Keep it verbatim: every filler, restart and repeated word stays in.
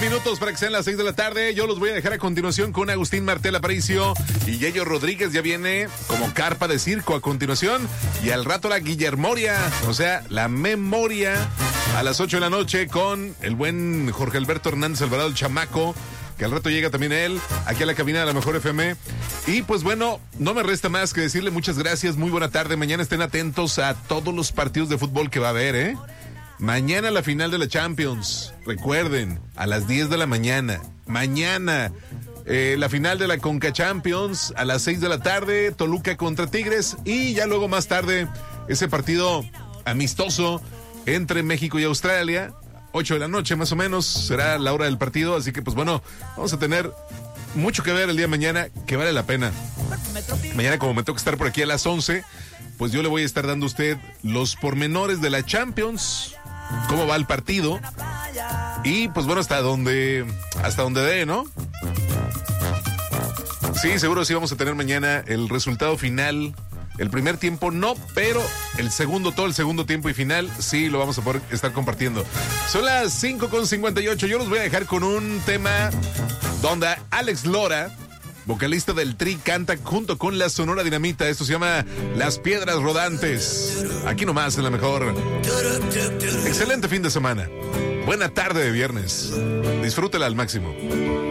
minutos para que sean las seis de la tarde. Yo los voy a dejar a continuación con Agustín Martel Aparicio y Yello Rodríguez. Ya viene como carpa de circo a continuación. Y al rato la Guillermoria, o sea, la memoria, a las ocho de la noche con el buen Jorge Alberto Hernández Alvarado, el chamaco, que al rato llega también él, aquí a la cabina de la Mejor F M. Y pues bueno, no me resta más que decirle muchas gracias, muy buena tarde. Mañana estén atentos a todos los partidos de fútbol que va a haber, ¿eh? Mañana la final de la Champions, recuerden, a las diez de la mañana. Mañana eh, la final de la Conca Champions a las seis de la tarde, Toluca contra Tigres. Y ya luego más tarde, ese partido amistoso entre México y Australia, ocho de la noche más o menos, será la hora del partido. Así que pues bueno, vamos a tener mucho que ver el día de mañana, que vale la pena. Mañana, como me toca estar por aquí a las once, pues yo le voy a estar dando a usted los pormenores de la Champions, cómo va el partido y pues bueno, hasta donde hasta donde dé, ¿no? Sí, seguro sí vamos a tener mañana el resultado final. El primer tiempo no, pero el segundo, todo el segundo tiempo y final sí lo vamos a poder estar compartiendo. Son las cinco con cincuenta y ocho. Yo los voy a dejar con un tema donde Alex Lora, vocalista del Tri, canta junto con la Sonora Dinamita. Esto se llama Las Piedras Rodantes. Aquí nomás en la Mejor. Excelente fin de semana. Buena tarde de viernes. Disfrútela al máximo.